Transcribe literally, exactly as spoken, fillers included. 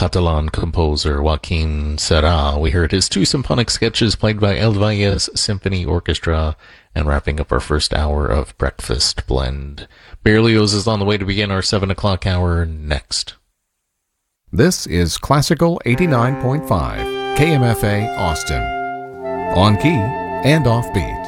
Catalan composer Joaquin Serra. We heard his two symphonic sketches played by El Valles Symphony Orchestra, and wrapping up our first hour of Breakfast Blend. Berlioz is on the way to begin our seven o'clock hour next. This is Classical eighty-nine point five, K M F A Austin. On key and off beat.